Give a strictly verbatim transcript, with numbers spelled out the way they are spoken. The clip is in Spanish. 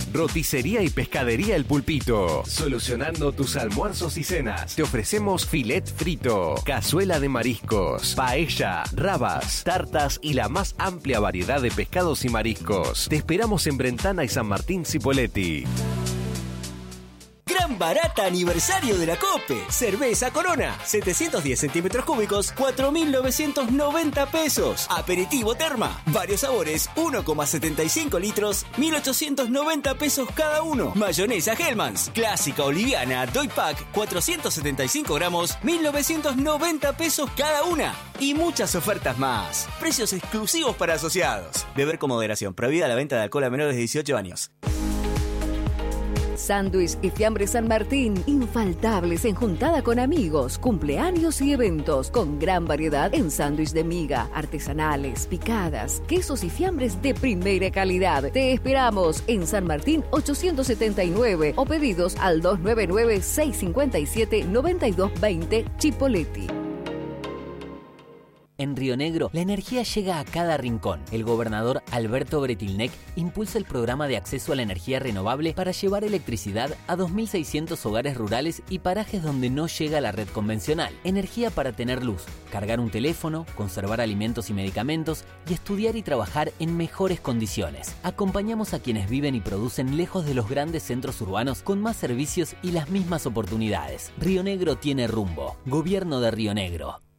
Roticería y pescadería El Pulpito. Solucionando tus almuerzos y cenas. Te ofrecemos filet frito, cazuela de mariscos, paella, rabas, tartas y la más amplia variedad de pescados y mariscos. Te esperamos en Brentana y San Martín Cipolletti. Gran barata aniversario de la COPE. Cerveza Corona, setecientos diez centímetros cúbicos, cuatro mil novecientos noventa pesos. Aperitivo Terma, varios sabores, uno coma setenta y cinco litros, mil ochocientos noventa pesos cada uno. Mayonesa Hellmann's, clásica o liviana, Doy Pack, cuatrocientos setenta y cinco gramos, mil novecientos noventa pesos cada una. Y muchas ofertas más. Precios exclusivos para asociados. Beber con moderación. Prohibida la venta de alcohol a menores de dieciocho años. Sándwich y fiambre San Martín, infaltables en juntada con amigos, cumpleaños y eventos, con gran variedad en sándwich de miga, artesanales, picadas, quesos y fiambres de primera calidad. Te esperamos en San Martín ochocientos setenta y nueve o pedidos al dos nueve nueve, seis cinco siete, nueve dos dos cero Chipolletti. En Río Negro, la energía llega a cada rincón. El gobernador Alberto Bretilnec impulsa el programa de acceso a la energía renovable para llevar electricidad a dos mil seiscientos hogares rurales y parajes donde no llega la red convencional. Energía para tener luz, cargar un teléfono, conservar alimentos y medicamentos y estudiar y trabajar en mejores condiciones. Acompañamos a quienes viven y producen lejos de los grandes centros urbanos con más servicios y las mismas oportunidades. Río Negro tiene rumbo. Gobierno de Río Negro.